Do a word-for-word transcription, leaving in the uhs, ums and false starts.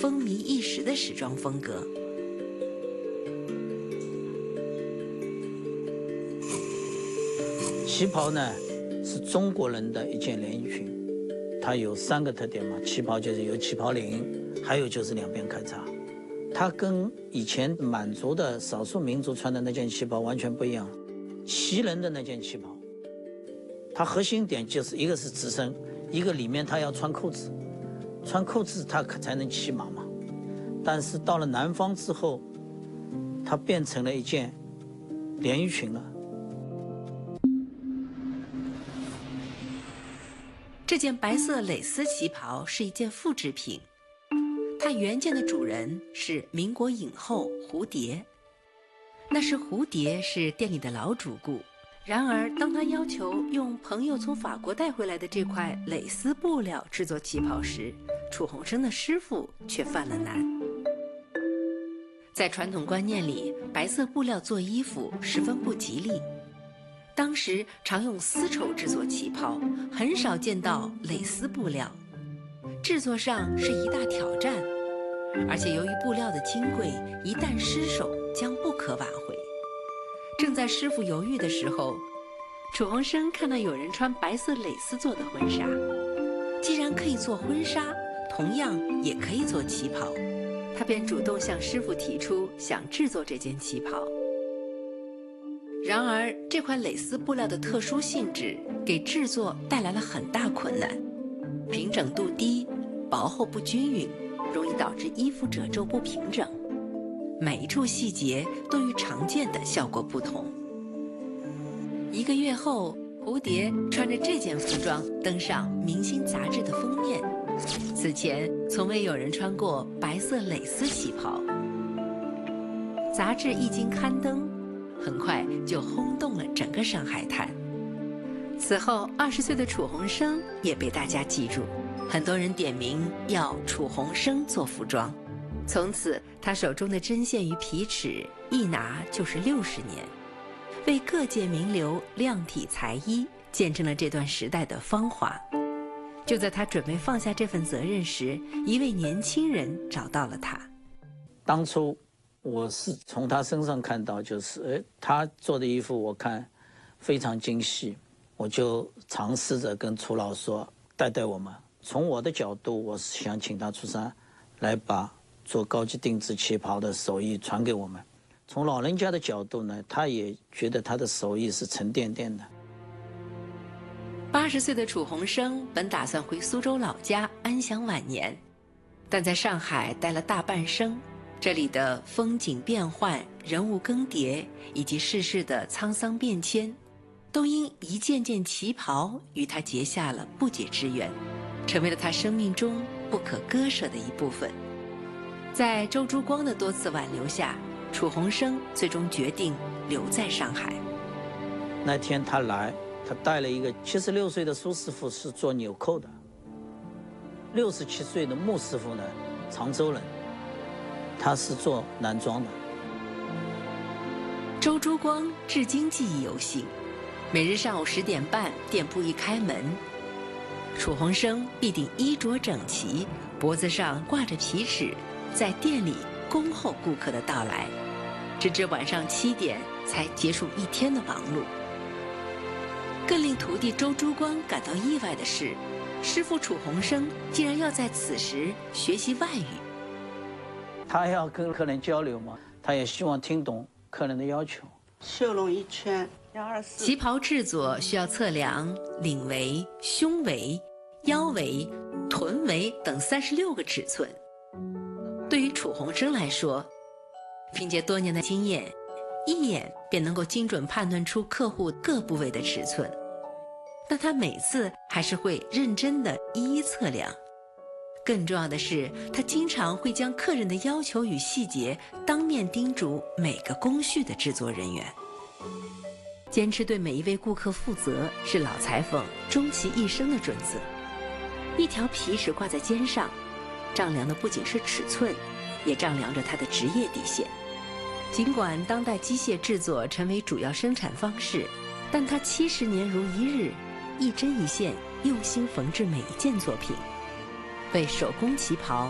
风靡一时的时装风格。 旗袍呢，是中国人的一件连衣裙，它有三个特点嘛，旗袍就是有旗袍领，还有就是两边开叉。它跟以前满族的少数民族穿的那件旗袍完全不一样。旗人的那件旗袍，它核心点就是一个是直身，一个里面它要穿扣子，穿扣子它才能骑马嘛。但是到了南方之后，它变成了一件连衣裙了。 这件白色蕾丝旗袍是一件复制品，它原件的主人是民国影后蝴蝶。那时蝴蝶是店里的老主顾，然而当他要求用朋友从法国带回来的这块蕾丝布料制作旗袍时，楚鸿生的师傅却犯了难。在传统观念里，白色布料做衣服十分不吉利。当时常用丝绸制作旗袍，很少见到蕾丝布料，制作上是一大挑战，而且由于布料的金贵，一旦失手将不可挽回。正在师傅犹豫的时候，楚鸿生看到有人穿白色蕾丝做的婚纱，既然可以做婚纱，同样也可以做旗袍，他便主动向师傅提出想制作这件旗袍。然而，这块蕾丝布料的特殊性质给制作带来了很大困难，平整度低，薄厚不均匀，容易导致衣服褶皱不平整，每一处细节都与常见的效果不同。一个月后，蝴蝶穿着这件服装登上《明星》杂志的封面，此前从未有人穿过白色蕾丝旗袍。杂志一经刊登，很快就轰动了整个上海滩。此后，二十岁的楚鸿生也被大家记住，很多人点名要楚鸿生做服装。从此，他手中的针线与皮尺一拿就是六十年，为各界名流量体裁衣，见证了这段时代的芳华。就在他准备放下这份责任时，一位年轻人找到了他。 当初我是从他身上看到，就是哎，他做的衣服我看非常精细，我就尝试着跟楚老说带带我们。从我的角度，我是想请他出山，来把做高级定制旗袍的手艺传给我们。从老人家的角度呢，他也觉得他的手艺是沉甸甸的。 八十岁的楚鸿生本打算回苏州老家安享晚年，但在上海待了大半生，这里的风景变幻、人物更迭以及世事的沧桑变迁，都因一件件旗袍与他结下了不解之缘，成为了他生命中不可割舍的一部分。在周珠光的多次挽留下，楚鸿生最终决定留在上海。 那天他来，他带了一个七十六岁的苏师傅，是做纽扣的；六十七岁的穆师傅呢，常州人，他是做男装的。 周珠光至今记忆犹新，每日上午十点半，店铺一开门，楚鸿生必定衣着整齐，脖子上挂着皮尺，在店里恭候顾客的到来，直至晚上七点才结束一天的忙碌。更令徒弟周珠光感到意外的是，师傅楚鸿生竟然要在此时学习外语。 他要跟客人交流嘛，他也希望听懂客人的要求。 绣拢一圈，两二四。 旗袍制作需要测量领围、胸围、腰围、臀围等三十六个尺寸。对于楚鸿生来说，凭借多年的经验，一眼便能够精准判断出客户各部位的尺寸，但他每次还是会认真地一一测量。更重要的是，他经常会将客人的要求与细节当面叮嘱每个工序的制作人员。坚持对每一位顾客负责，是老裁缝终其一生的准则。一条皮尺挂在肩上，丈量的不仅是尺寸，也丈量着他的职业底线。尽管当代机械制作成为主要生产方式，但他七十年如一日，一针一线用心缝制每一件作品，为手工旗袍